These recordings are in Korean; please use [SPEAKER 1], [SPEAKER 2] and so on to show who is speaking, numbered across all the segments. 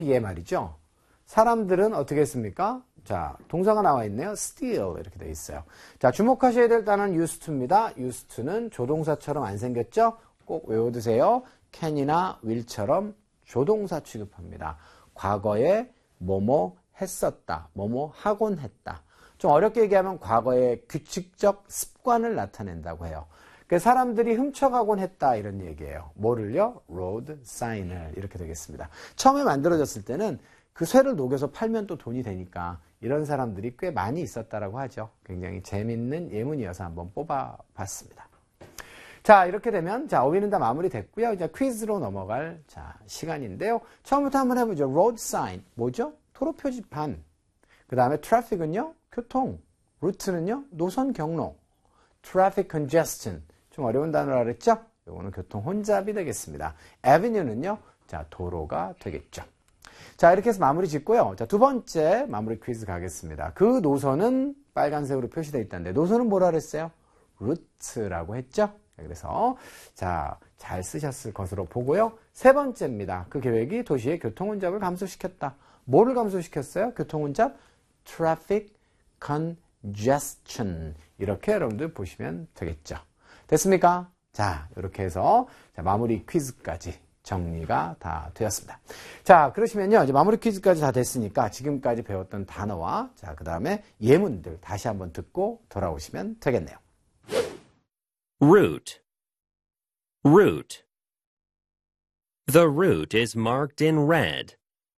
[SPEAKER 1] 이게 말이죠. 사람들은 어떻게 했습니까? 자, 동사가 나와 있네요. steal 이렇게 돼 있어요. 자, 주목하셔야 될 단어는 used to입니다. used to는 조동사처럼 안 생겼죠? 꼭 외워두세요. can이나 will처럼 조동사 취급합니다. 과거에 뭐뭐 했었다, 뭐뭐 하곤 했다. 좀 어렵게 얘기하면 과거의 규칙적 습관을 나타낸다고 해요. 사람들이 훔쳐가곤 했다 이런 얘기예요. 뭐를요? road sign을 이렇게 되겠습니다. 처음에 만들어졌을 때는 그 쇠를 녹여서 팔면 또 돈이 되니까 이런 사람들이 꽤 많이 있었다라고 하죠. 굉장히 재밌는 예문이어서 한번 뽑아봤습니다. 자, 이렇게 되면 자, 어휘는 다 마무리됐고요. 이제 퀴즈로 넘어갈 자, 시간인데요. 처음부터 한번 해보죠. road sign 뭐죠? 도로 표지판. 그 다음에 traffic은요? 교통. route는요? 노선 경로. traffic congestion. 좀 어려운 단어라 그랬죠? 이거는 교통 혼잡이 되겠습니다. avenue는요? 자, 도로가 되겠죠. 자, 이렇게 해서 마무리 짓고요. 자, 두 번째 마무리 퀴즈 가겠습니다. 그 노선은 빨간색으로 표시되어 있다는데 노선은 뭐라 그랬어요? route라고 했죠? 그래서 자, 잘 쓰셨을 것으로 보고요. 세 번째입니다. 그 계획이 도시의 교통 혼잡을 감소시켰다. 뭐를 감소시켰어요? 교통 혼잡? traffic congestion. 이렇게 여러분들 보시면 되겠죠. 됐습니까? 자, 이렇게 해서 자, 마무리 퀴즈까지 정리가 다 되었습니다. 자, 그러시면요. 이제 마무리 퀴즈까지 다 됐으니까 지금까지 배웠던 단어와 자, 그 다음에 예문들 다시 한번 듣고 돌아오시면 되겠네요.
[SPEAKER 2] Route. Route. The route is marked in red.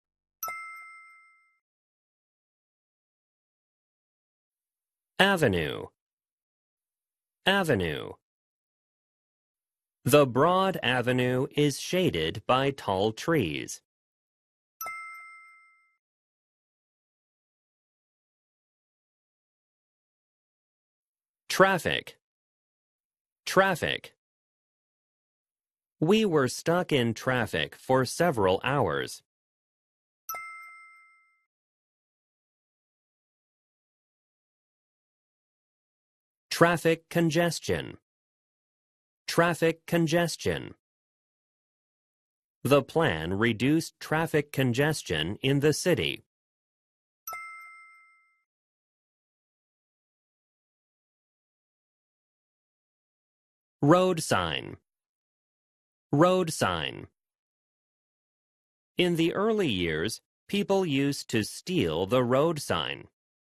[SPEAKER 2] Avenue. Avenue. The broad avenue is shaded by tall trees. Traffic. Traffic. We were stuck in traffic for several hours. Traffic congestion. Traffic congestion. The plan reduced traffic congestion in the city. Road sign. Road sign. In the early years, people used to steal the road sign.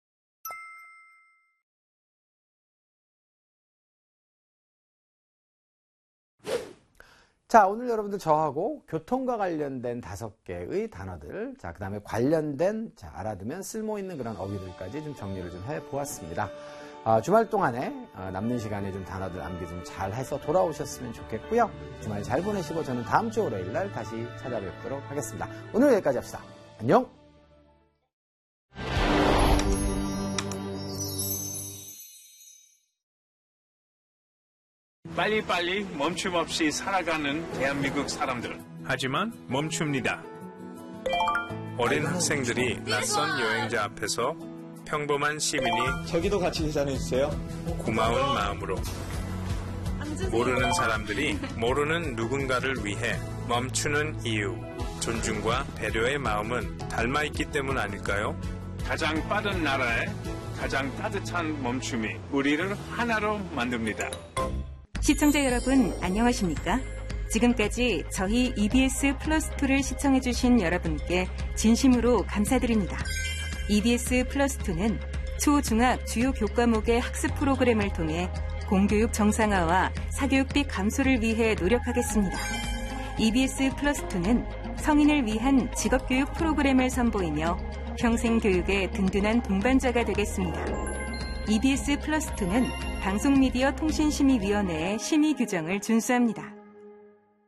[SPEAKER 1] 자, 오늘 여러분들 저하고 교통과 관련된 5개의 단어들, 자, 그 다음에 관련된, 자, 알아두면 쓸모있는 그런 어휘들까지 좀 정리를 좀 해보았습니다. 주말 동안에 남는 시간에 좀 단어들 암기 좀 잘 해서 돌아오셨으면 좋겠고요. 주말 잘 보내시고 저는 다음 주 월요일 날 다시 찾아뵙도록 하겠습니다. 오늘 여기까지 합시다. 안녕!
[SPEAKER 3] 빨리빨리 멈춤 없이 살아가는 대한민국 사람들.
[SPEAKER 4] 하지만 멈춥니다. 어린 학생들이 낯선 여행자 앞에서 평범한 시민이
[SPEAKER 5] 저기도 같이 계산해주세요.
[SPEAKER 4] 고마운 마음으로 모르는 사람들이 모르는 누군가를 위해 멈추는 이유, 존중과 배려의 마음은 닮아있기 때문 아닐까요?
[SPEAKER 3] 가장 빠른 나라에 가장 따뜻한 멈춤이 우리를 하나로 만듭니다.
[SPEAKER 6] 시청자 여러분 안녕하십니까? 지금까지 저희 EBS 플러스2를 시청해주신 여러분께 진심으로 감사드립니다. EBS 플러스2는 초, 중학 주요 교과목의 학습 프로그램을 통해 공교육 정상화와 사교육비 감소를 위해 노력하겠습니다. EBS 플러스2는 성인을 위한 직업교육 프로그램을 선보이며 평생교육의 든든한 동반자가 되겠습니다. EBS 플러스2는 방송미디어 통신심의위원회의 심의 규정을 준수합니다.